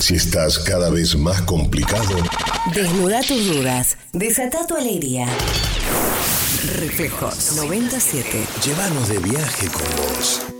Si estás cada vez más complicado, desnuda tus dudas, desata tu alegría. Reflejos 97. llévanos de viaje con vos.